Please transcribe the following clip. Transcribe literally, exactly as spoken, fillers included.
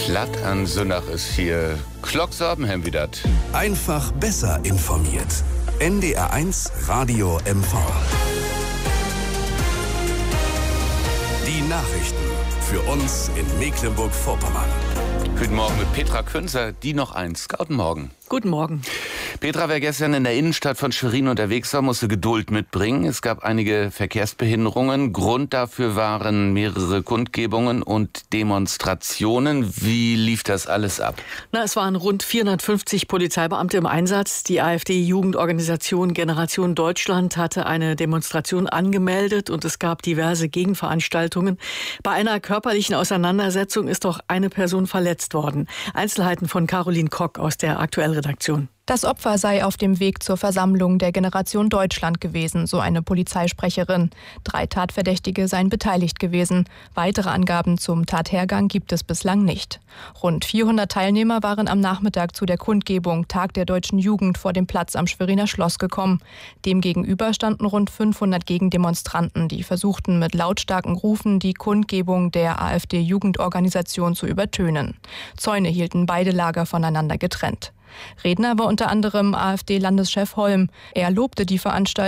Platt an Sonnach ist hier Klock Sorbenhem wieder. Einfach besser informiert. N D R eins Radio M V. Die Nachrichten für uns in Mecklenburg-Vorpommern. Guten Morgen mit Petra Künzer, die noch eins. Guten Morgen. Guten Morgen. Petra, wer gestern in der Innenstadt von Schwerin unterwegs war, musste Geduld mitbringen. Es gab einige Verkehrsbehinderungen. Grund dafür waren mehrere Kundgebungen und Demonstrationen. Wie lief das alles ab? Na, es waren rund vierhundertfünfzig Polizeibeamte im Einsatz. Die AfD-Jugendorganisation Generation Deutschland hatte eine Demonstration angemeldet und es gab diverse Gegenveranstaltungen. Bei einer körperlichen Auseinandersetzung ist doch eine Person verletzt worden. Einzelheiten von Caroline Kock aus der Aktuellredaktion. Das Opfer sei auf dem Weg zur Versammlung der Generation Deutschland gewesen, so eine Polizeisprecherin. Drei Tatverdächtige seien beteiligt gewesen. Weitere Angaben zum Tathergang gibt es bislang nicht. Rund vierhundert Teilnehmer waren am Nachmittag zu der Kundgebung Tag der deutschen Jugend vor dem Platz am Schweriner Schloss gekommen. Demgegenüber standen rund fünfhundert Gegendemonstranten, die versuchten mit lautstarken Rufen die Kundgebung der AfD-Jugendorganisation zu übertönen. Zäune hielten beide Lager voneinander getrennt. Redner war unter anderem AfD-Landeschef Holm. Er lobte die Veranstaltung